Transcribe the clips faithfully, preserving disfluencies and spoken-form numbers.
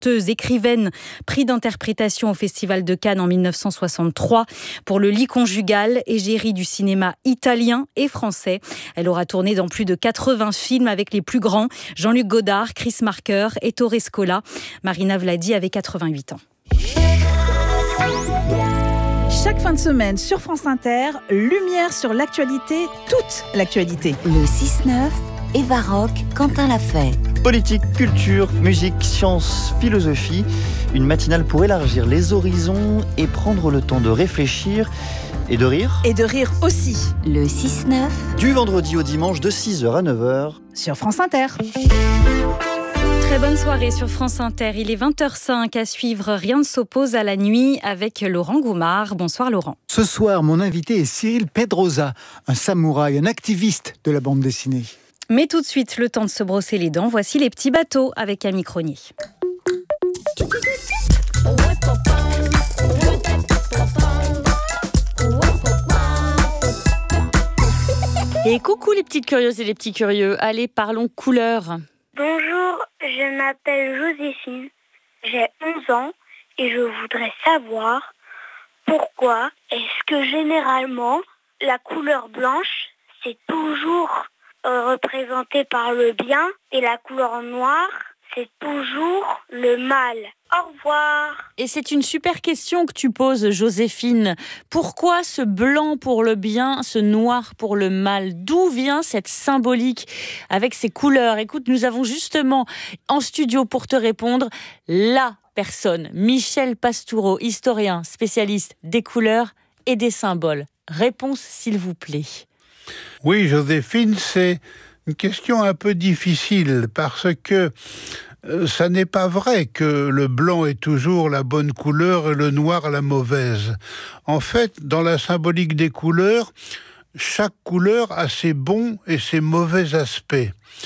chanteuse, écrivaine, prix d'interprétation au Festival de Cannes en dix-neuf cent soixante-trois pour Le lit conjugal, égérie du cinéma italien et français. Elle aura tourné dans plus de quatre-vingts films avec les plus grands, Jean-Luc Godard, Chris Marker, Ettore Scola. Marina Vladi avait quatre-vingt-huit ans. Chaque fin de semaine sur France Inter, lumière sur l'actualité, toute l'actualité. Le six neuf, Eva Rock, Quentin Lafay. Politique, culture, musique, science, philosophie. Une matinale pour élargir les horizons et prendre le temps de réfléchir et de rire. Et de rire aussi. Le six neuf. Du vendredi au dimanche de six heures à neuf heures. Sur France Inter. Très bonne soirée sur France Inter. Il est vingt heures cinq à suivre Rien ne s'oppose à la nuit avec Laurent Goumard. Bonsoir Laurent. Ce soir, mon invité est Cyril Pedrosa, un samouraï, un activiste de la bande dessinée. Mais tout de suite, le temps de se brosser les dents. Voici Les Petits Bateaux avec Camille Cronier. Et coucou les petites curieuses et les petits curieux. Allez, parlons couleurs. Bonjour, je m'appelle Joséphine, j'ai onze ans et je voudrais savoir pourquoi est-ce que généralement la couleur blanche c'est toujours euh, représenté par le bien et la couleur noire c'est toujours le mal. Au revoir. Et c'est une super question que tu poses, Joséphine. Pourquoi ce blanc pour le bien, ce noir pour le mal ? D'où vient cette symbolique avec ces couleurs ? Écoute, nous avons justement en studio pour te répondre la personne, Michel Pastoureau, historien, spécialiste des couleurs et des symboles. Réponse, s'il vous plaît. Oui, Joséphine, c'est une question un peu difficile parce que euh, ça n'est pas vrai que le blanc est toujours la bonne couleur et le noir la mauvaise. En fait, dans la symbolique des couleurs, chaque couleur a ses bons et ses mauvais aspects.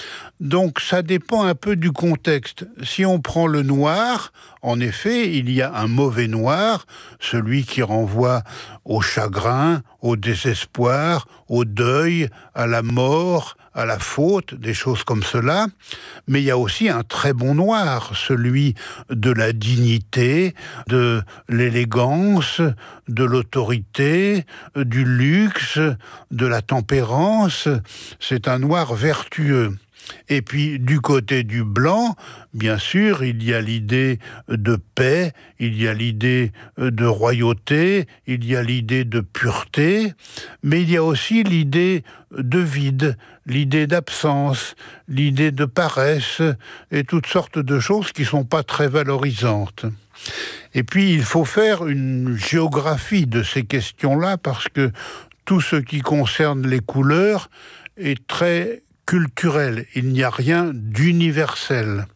Donc ça dépend un peu du contexte. Si on prend le noir, en effet, il y a un mauvais noir, celui qui renvoie au chagrin, au désespoir, au deuil, à la mort, à la faute, des choses comme cela. Mais il y a aussi un très bon noir, celui de la dignité, de l'élégance, de l'autorité, du luxe, de la tempérance. C'est un noir vertueux. Et puis, du côté du blanc, bien sûr, il y a l'idée de paix, il y a l'idée de royauté, il y a l'idée de pureté, mais il y a aussi l'idée de vide, l'idée d'absence, l'idée de paresse, et toutes sortes de choses qui ne sont pas très valorisantes. Et puis, il faut faire une géographie de ces questions-là, parce que tout ce qui concerne les couleurs est très culturel, il n'y a rien d'universel.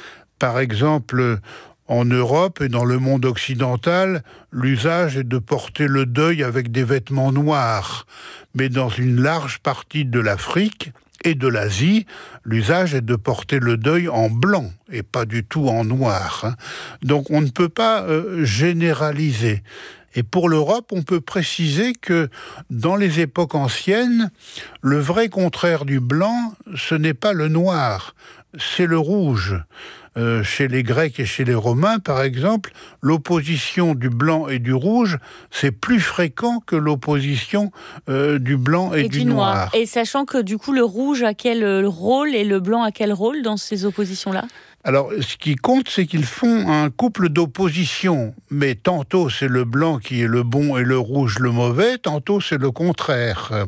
Par exemple, en Europe et dans le monde occidental, l'usage est de porter le deuil avec des vêtements noirs. Mais dans une large partie de l'Afrique et de l'Asie, l'usage est de porter le deuil en blanc et pas du tout en noir. Donc on ne peut pas euh, généraliser. Et pour l'Europe, on peut préciser que dans les époques anciennes, le vrai contraire du blanc, ce n'est pas le noir, c'est le rouge. Euh, chez les Grecs et chez les Romains, par exemple, l'opposition du blanc et du rouge, c'est plus fréquent que l'opposition euh, du blanc et, et du, du noir. noir. Et sachant que du coup, le rouge a quel rôle et le blanc a quel rôle dans ces oppositions-là ? Alors, ce qui compte, c'est qu'ils font un couple d'opposition. Mais tantôt, c'est le blanc qui est le bon et le rouge le mauvais, tantôt, c'est le contraire.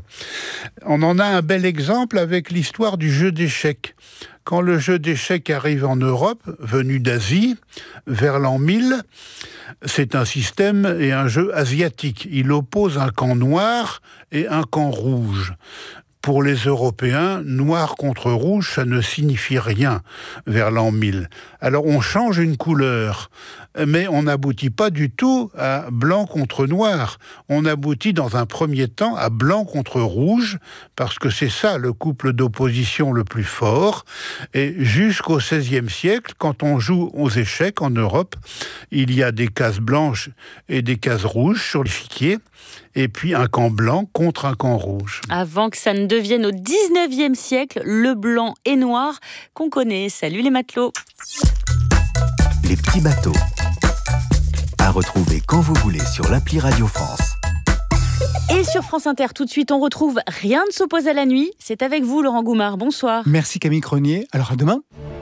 On en a un bel exemple avec l'histoire du jeu d'échecs. Quand le jeu d'échecs arrive en Europe, venu d'Asie, vers l'an mille, c'est un système et un jeu asiatique. Il oppose un camp noir et un camp rouge. Pour les Européens, noir contre rouge, ça ne signifie rien vers l'an mille. Alors on change une couleur, mais on n'aboutit pas du tout à blanc contre noir. On aboutit dans un premier temps à blanc contre rouge, parce que c'est ça le couple d'opposition le plus fort. Et jusqu'au seizième siècle, quand on joue aux échecs en Europe, il y a des cases blanches et des cases rouges sur l'échiquier, et puis un camp blanc contre un camp rouge. Avant que ça ne devienne au dix-neuvième siècle, le blanc et noir qu'on connaît. Salut les matelots. Les petits bateaux. À retrouver quand vous voulez sur l'appli Radio France. Et sur France Inter, tout de suite, on retrouve Rien ne s'oppose à la nuit. C'est avec vous, Laurent Goumard. Bonsoir. Merci Camille Cronier. Alors à demain.